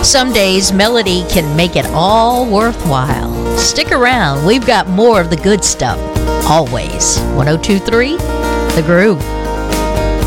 Some days, melody can make it all worthwhile. Stick around. We've got more of the good stuff. Always. 102.3 The Groove.